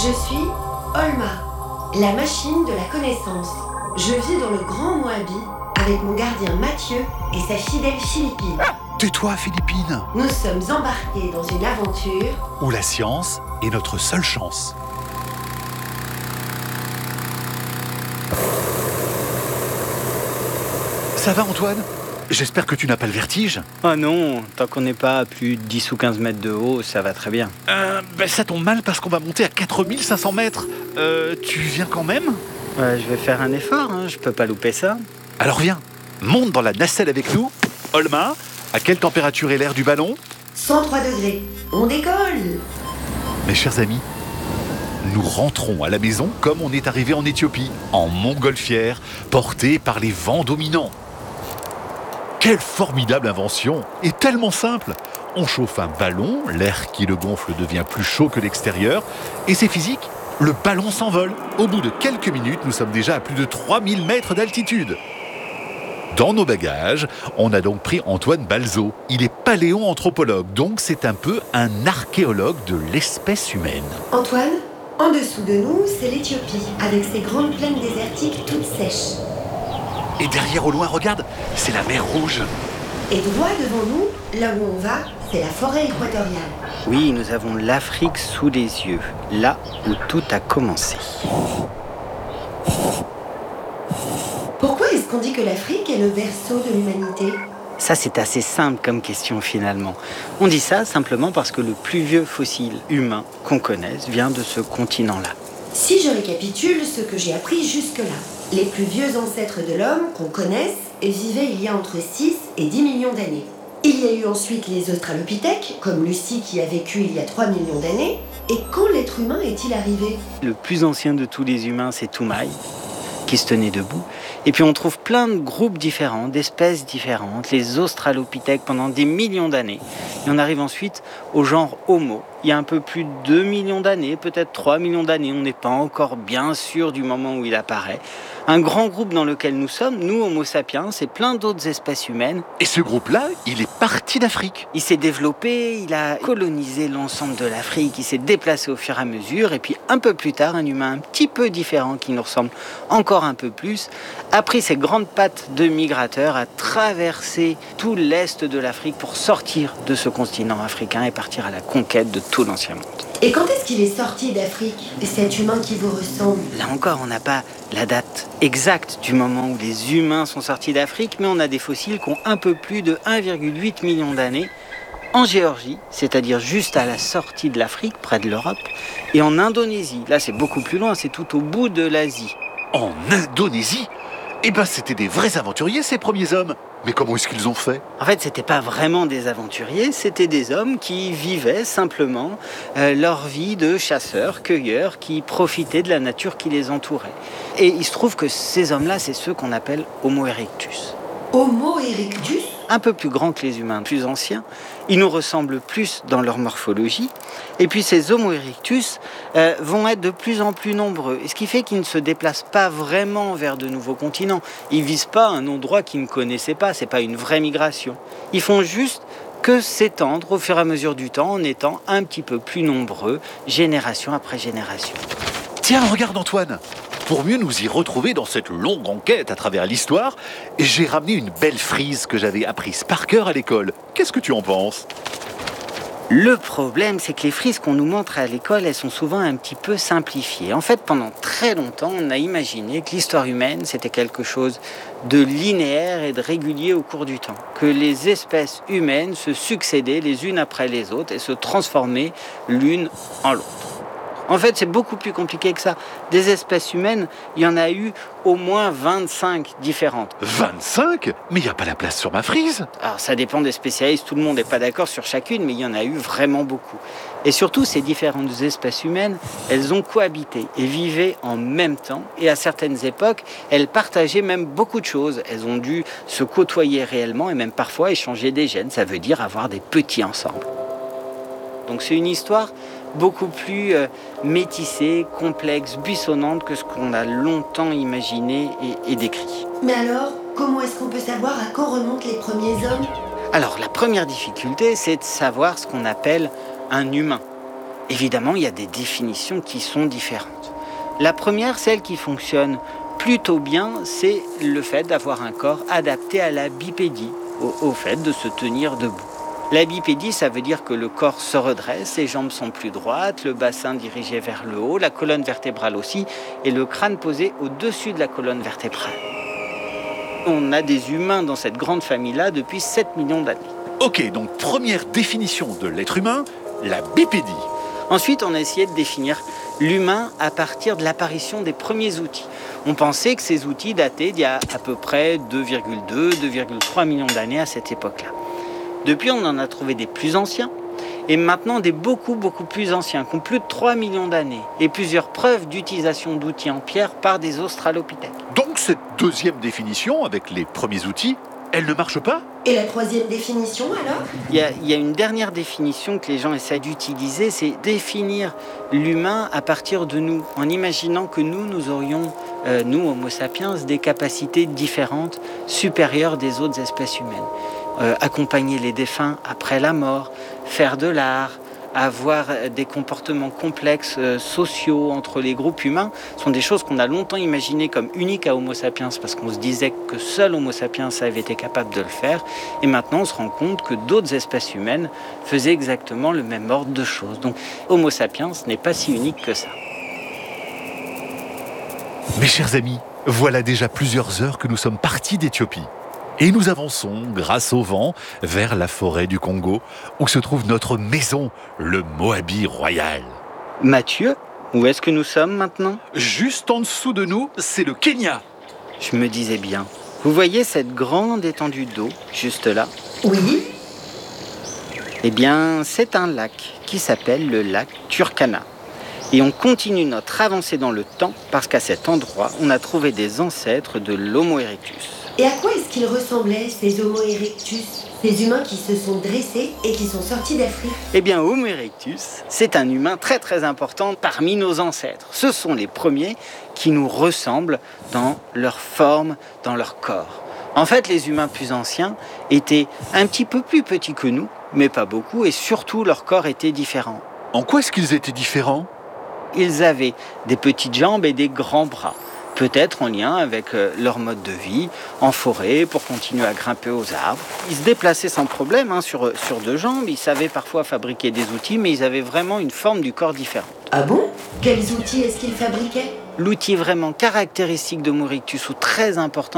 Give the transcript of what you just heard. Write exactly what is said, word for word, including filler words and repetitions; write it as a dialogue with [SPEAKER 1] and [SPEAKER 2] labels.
[SPEAKER 1] Je suis Olma, la machine de la connaissance. Je vis dans le Grand Moabi avec mon gardien Mathieu et sa fidèle Philippine.
[SPEAKER 2] Tais-toi, Philippine.
[SPEAKER 1] Nous sommes embarqués dans une aventure
[SPEAKER 2] où la science est notre seule chance. Ça va, Antoine ? J'espère que tu n'as pas le vertige.
[SPEAKER 3] Oh non, tant qu'on n'est pas à plus de dix ou quinze mètres de haut, ça va très bien.
[SPEAKER 2] Euh, ben ça tombe mal parce qu'on va monter à quatre mille cinq cents mètres. Euh, tu viens quand même ?
[SPEAKER 3] Ouais, je vais faire un effort, hein, je peux pas louper ça.
[SPEAKER 2] Alors viens, monte dans la nacelle avec nous. Olma, à quelle température est l'air du ballon ?
[SPEAKER 1] cent trois degrés. On décolle.
[SPEAKER 2] Mes chers amis, nous rentrons à la maison comme on est arrivé en Éthiopie, en montgolfière, portés par les vents dominants. Quelle formidable invention et tellement simple. On chauffe un ballon, l'air qui le gonfle devient plus chaud que l'extérieur, et c'est physique, le ballon s'envole. Au bout de quelques minutes, nous sommes déjà à plus de trois mille mètres d'altitude. Dans nos bagages, on a donc pris Antoine Balzo. Il est paléoanthropologue, donc c'est un peu un archéologue de l'espèce humaine.
[SPEAKER 1] Antoine, en dessous de nous, c'est l'Éthiopie, avec ses grandes plaines désertiques toutes sèches.
[SPEAKER 2] Et derrière au loin, regarde, c'est la mer Rouge.
[SPEAKER 1] Et droit devant nous, là où on va, c'est la forêt équatoriale.
[SPEAKER 3] Oui, nous avons l'Afrique sous les yeux, là où tout a commencé.
[SPEAKER 1] Pourquoi est-ce qu'on dit que l'Afrique est le berceau de l'humanité ?
[SPEAKER 3] Ça, c'est assez simple comme question finalement. On dit ça simplement parce que le plus vieux fossile humain qu'on connaisse vient de ce continent-là.
[SPEAKER 1] Si je récapitule ce que j'ai appris jusque-là, les plus vieux ancêtres de l'homme qu'on connaisse vivaient il y a entre six et dix millions d'années. Il y a eu ensuite les australopithèques, comme Lucie qui a vécu il y a trois millions d'années. Et quand l'être humain est-il arrivé ?
[SPEAKER 3] Le plus ancien de tous les humains, c'est Toumaï, qui se tenait debout. Et puis on trouve plein de groupes différents, d'espèces différentes, les australopithèques pendant des millions d'années. Et on arrive ensuite au genre Homo. Il y a un peu plus de deux millions d'années, peut-être trois millions d'années, on n'est pas encore bien sûr du moment où il apparaît. Un grand groupe dans lequel nous sommes, nous Homo sapiens, et plein d'autres espèces humaines.
[SPEAKER 2] Et ce groupe-là, il est parti d'Afrique.
[SPEAKER 3] Il s'est développé, il a colonisé l'ensemble de l'Afrique, il s'est déplacé au fur et à mesure, et puis un peu plus tard, un humain un petit peu différent, qui nous ressemble encore un peu plus, a pris ses grandes pattes de migrateur, a traversé tout l'est de l'Afrique pour sortir de ce continent africain et partir à la conquête de tout l'ancien monde.
[SPEAKER 1] Et quand est-ce qu'il est sorti d'Afrique, cet humain qui vous ressemble ?
[SPEAKER 3] Là encore, on n'a pas la date exacte du moment où les humains sont sortis d'Afrique, mais on a des fossiles qui ont un peu plus de un virgule huit million d'années en Géorgie, c'est-à-dire juste à la sortie de l'Afrique, près de l'Europe, et en Indonésie. Là, c'est beaucoup plus loin, c'est tout au bout de l'Asie.
[SPEAKER 2] En Indonésie ? Eh ben, c'était des vrais aventuriers, ces premiers hommes. Mais comment est-ce qu'ils ont fait ?
[SPEAKER 3] En fait, c'était pas vraiment des aventuriers, c'était des hommes qui vivaient simplement euh, leur vie de chasseurs, cueilleurs, qui profitaient de la nature qui les entourait. Et il se trouve que ces hommes-là, c'est ceux qu'on appelle Homo erectus.
[SPEAKER 1] Homo erectus ?
[SPEAKER 3] Un peu plus grands que les humains, plus anciens. Ils nous ressemblent plus dans leur morphologie. Et puis ces Homo erectus euh, vont être de plus en plus nombreux. Et ce qui fait qu'ils ne se déplacent pas vraiment vers de nouveaux continents. Ils ne visent pas un endroit qu'ils ne connaissaient pas. Ce n'est pas une vraie migration. Ils font juste que s'étendre au fur et à mesure du temps en étant un petit peu plus nombreux, génération après génération.
[SPEAKER 2] Tiens, regarde Antoine. Pour mieux nous y retrouver dans cette longue enquête à travers l'histoire, j'ai ramené une belle frise que j'avais apprise par cœur à l'école. Qu'est-ce que tu en penses ?
[SPEAKER 3] Le problème, c'est que les frises qu'on nous montre à l'école, elles sont souvent un petit peu simplifiées. En fait, pendant très longtemps, on a imaginé que l'histoire humaine, c'était quelque chose de linéaire et de régulier au cours du temps. Que les espèces humaines se succédaient les unes après les autres et se transformaient l'une en l'autre. En fait, c'est beaucoup plus compliqué que ça. Des espèces humaines, il y en a eu au moins vingt-cinq différentes.
[SPEAKER 2] vingt-cinq ? Mais il n'y a pas la place sur ma frise.
[SPEAKER 3] Alors, ça dépend des spécialistes, tout le monde n'est pas d'accord sur chacune, mais il y en a eu vraiment beaucoup. Et surtout, ces différentes espèces humaines, elles ont cohabité et vivaient en même temps. Et à certaines époques, elles partageaient même beaucoup de choses. Elles ont dû se côtoyer réellement et même parfois échanger des gènes. Ça veut dire avoir des petits ensemble. Donc c'est une histoire beaucoup plus euh, métissée, complexe, buissonnante que ce qu'on a longtemps imaginé et, et décrit.
[SPEAKER 1] Mais alors, comment est-ce qu'on peut savoir à quand remontent les premiers hommes ?
[SPEAKER 3] Alors, la première difficulté, c'est de savoir ce qu'on appelle un humain. Évidemment, il y a des définitions qui sont différentes. La première, celle qui fonctionne plutôt bien, c'est le fait d'avoir un corps adapté à la bipédie, au, au fait de se tenir debout. La bipédie, ça veut dire que le corps se redresse, les jambes sont plus droites, le bassin dirigé vers le haut, la colonne vertébrale aussi, et le crâne posé au-dessus de la colonne vertébrale. On a des humains dans cette grande famille-là depuis sept millions d'années.
[SPEAKER 2] Ok, donc première définition de l'être humain, la bipédie.
[SPEAKER 3] Ensuite, on a essayé de définir l'humain à partir de l'apparition des premiers outils. On pensait que ces outils dataient d'il y a à peu près deux virgule deux, deux virgule trois millions d'années à cette époque-là. Depuis, on en a trouvé des plus anciens, et maintenant des beaucoup, beaucoup plus anciens, qui ont plus de trois millions d'années, et plusieurs preuves d'utilisation d'outils en pierre par des australopithèques.
[SPEAKER 2] Donc cette deuxième définition, avec les premiers outils, elle ne marche pas?
[SPEAKER 1] Et la troisième définition alors?
[SPEAKER 3] Il y a, il y a une dernière définition que les gens essaient d'utiliser, c'est définir l'humain à partir de nous, en imaginant que nous, nous aurions, euh, nous, Homo sapiens, des capacités différentes, supérieures des autres espèces humaines. Euh, accompagner les défunts après la mort, faire de l'art, avoir des comportements complexes euh, sociaux entre les groupes humains, sont des choses qu'on a longtemps imaginées comme uniques à Homo sapiens parce qu'on se disait que seul Homo sapiens avait été capable de le faire. Et maintenant, on se rend compte que d'autres espèces humaines faisaient exactement le même ordre de choses. Donc, Homo sapiens n'est pas si unique que ça.
[SPEAKER 2] Mes chers amis, voilà déjà plusieurs heures que nous sommes partis d'Éthiopie. Et nous avançons, grâce au vent, vers la forêt du Congo, où se trouve notre maison, le Moabi royal.
[SPEAKER 3] Mathieu, où est-ce que nous sommes maintenant?
[SPEAKER 2] Juste en dessous de nous, c'est le Kenya.
[SPEAKER 3] Je me disais bien. Vous voyez cette grande étendue d'eau, juste là?
[SPEAKER 1] Oui.
[SPEAKER 3] Eh bien, c'est un lac qui s'appelle le lac Turkana. Et on continue notre avancée dans le temps parce qu'à cet endroit, on a trouvé des ancêtres de l'Homo erectus.
[SPEAKER 1] Et à quoi est-ce qu'ils ressemblaient, ces Homo erectus, ces humains qui se sont dressés et qui sont sortis d'Afrique?
[SPEAKER 3] Eh bien, Homo erectus, c'est un humain très très important parmi nos ancêtres. Ce sont les premiers qui nous ressemblent dans leur forme, dans leur corps. En fait, les humains plus anciens étaient un petit peu plus petits que nous, mais pas beaucoup, et surtout leur corps était différent.
[SPEAKER 2] En quoi est-ce qu'ils étaient différents?
[SPEAKER 3] Ils avaient des petites jambes et des grands bras. Peut-être en lien avec leur mode de vie, en forêt, pour continuer à grimper aux arbres. Ils se déplaçaient sans problème hein, sur, sur deux jambes, ils savaient parfois fabriquer des outils, mais ils avaient vraiment une forme du corps différente.
[SPEAKER 1] Ah bon? Quels outils est-ce qu'ils fabriquaient?
[SPEAKER 3] L'outil vraiment caractéristique d'Homo erectus, ou très important,